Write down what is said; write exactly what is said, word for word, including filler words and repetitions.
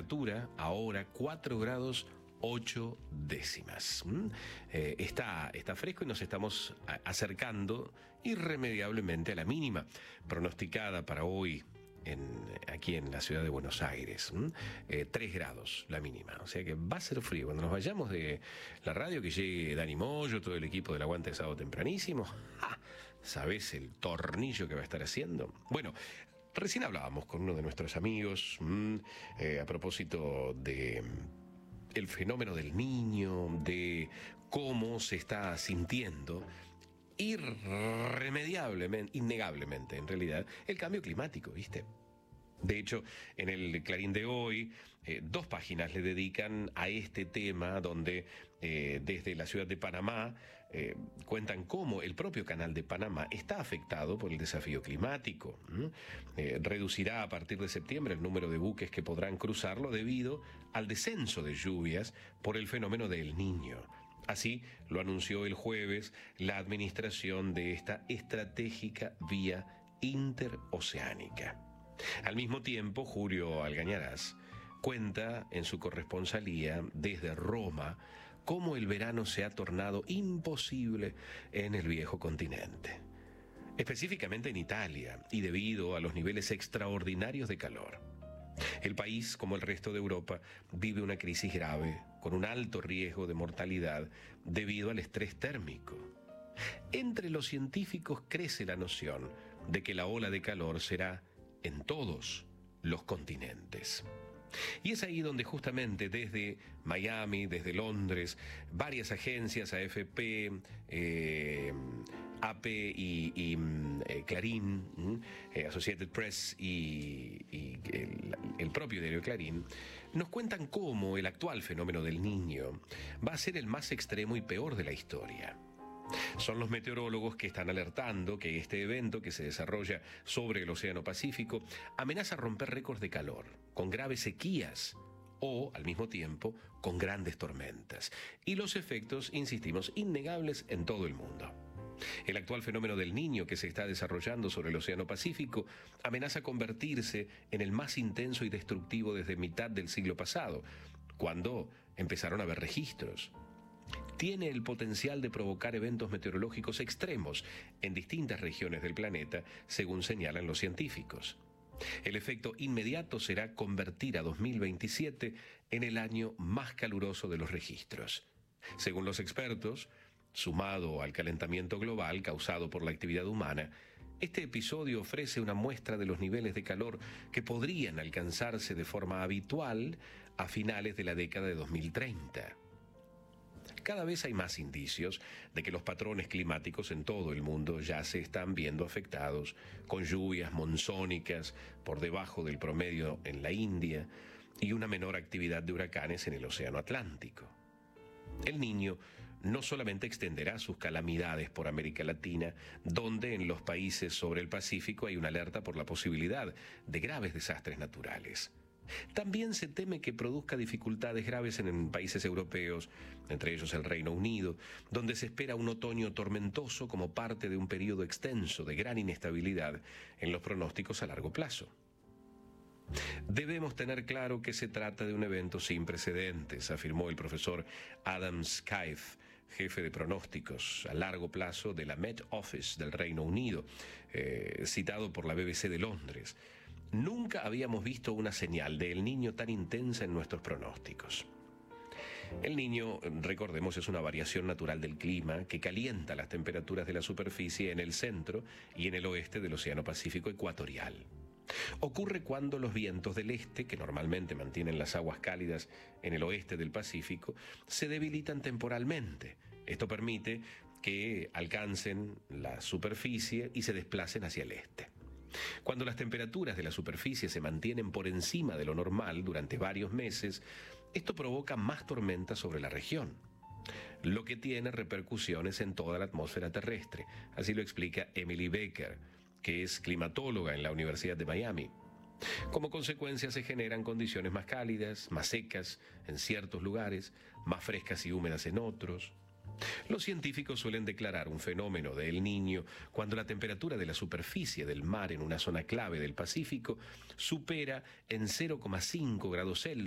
temperatura ahora cuatro grados ocho décimas. ¿Mm? Eh, está, está fresco y nos estamos acercando irremediablemente a la mínima pronosticada para hoy en, aquí en la ciudad de Buenos Aires. ¿Mm? Eh, tres grados la mínima, o sea que va a ser frío. Cuando nos vayamos de la radio, que llegue Dani Moyo, todo el equipo del Aguante de Sábado Tempranísimo, ¡ja! ¿Sabés el tornillo que va a estar haciendo? Bueno, recién hablábamos con uno de nuestros amigos mmm, eh, a propósito de el fenómeno del niño, de cómo se está sintiendo irremediablemente, innegablemente en realidad, el cambio climático, ¿viste? De hecho, en el Clarín de hoy, eh, dos páginas le dedican a este tema, donde eh, desde la ciudad de Panamá eh, cuentan cómo el propio canal de Panamá está afectado por el desafío climático. ¿Mm? Eh, reducirá a partir de septiembre el número de buques que podrán cruzarlo debido al descenso de lluvias por el fenómeno del Niño. Así lo anunció el jueves la administración de esta estratégica vía interoceánica. Al mismo tiempo, Julio Algañarás cuenta en su corresponsalía desde Roma cómo el verano se ha tornado imposible en el viejo continente, específicamente en Italia, y debido a los niveles extraordinarios de calor. El país, como el resto de Europa, vive una crisis grave, con un alto riesgo de mortalidad debido al estrés térmico. Entre los científicos crece la noción de que la ola de calor será en todos los continentes. Y es ahí donde justamente desde Miami, desde Londres, varias agencias, A F P, eh, A P y, y eh, Clarín, eh, Associated Press y, y el, el propio diario Clarín, nos cuentan cómo el actual fenómeno del Niño va a ser el más extremo y peor de la historia. Son los meteorólogos que están alertando que este evento, que se desarrolla sobre el Océano Pacífico, amenaza romper récords de calor, con graves sequías o, al mismo tiempo, con grandes tormentas. Y los efectos, insistimos, innegables en todo el mundo. El actual fenómeno del Niño que se está desarrollando sobre el Océano Pacífico amenaza convertirse en el más intenso y destructivo desde mitad del siglo pasado, cuando empezaron a haber registros. Tiene el potencial de provocar eventos meteorológicos extremos en distintas regiones del planeta, según señalan los científicos. El efecto inmediato será convertir a dos mil veintisiete en el año más caluroso de los registros. Según los expertos, sumado al calentamiento global causado por la actividad humana, este episodio ofrece una muestra de los niveles de calor que podrían alcanzarse de forma habitual a finales de la década de dos mil treinta. Cada vez hay más indicios de que los patrones climáticos en todo el mundo ya se están viendo afectados, con lluvias monzónicas por debajo del promedio en la India y una menor actividad de huracanes en el Océano Atlántico. El Niño no solamente extenderá sus calamidades por América Latina, donde en los países sobre el Pacífico hay una alerta por la posibilidad de graves desastres naturales. También se teme que produzca dificultades graves en países europeos, entre ellos el Reino Unido, donde se espera un otoño tormentoso como parte de un periodo extenso de gran inestabilidad en los pronósticos a largo plazo. Debemos tener claro que se trata de un evento sin precedentes, afirmó el profesor Adam Skyfe, jefe de pronósticos a largo plazo de la Met Office del Reino Unido, eh, citado por la B B C de Londres. Nunca habíamos visto una señal de El Niño tan intensa en nuestros pronósticos. El Niño, recordemos, es una variación natural del clima que calienta las temperaturas de la superficie en el centro y en el oeste del Océano Pacífico ecuatorial. Ocurre cuando los vientos del este, que normalmente mantienen las aguas cálidas en el oeste del Pacífico, se debilitan temporalmente. Esto permite que alcancen la superficie y se desplacen hacia el este. Cuando las temperaturas de la superficie se mantienen por encima de lo normal durante varios meses, esto provoca más tormentas sobre la región, lo que tiene repercusiones en toda la atmósfera terrestre. Así lo explica Emily Baker, que es climatóloga en la Universidad de Miami. Como consecuencia se generan condiciones más cálidas, más secas en ciertos lugares, más frescas y húmedas en otros. Los científicos suelen declarar un fenómeno de El Niño cuando la temperatura de la superficie del mar en una zona clave del Pacífico supera en cero coma cinco grados Celsius